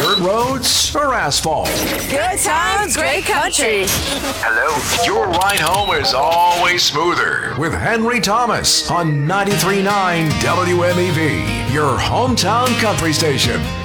Dirt roads or asphalt? Good times, great country. Hello? Your ride home is always smoother with Henry Thomas on 93.9 WMEV, your hometown country station.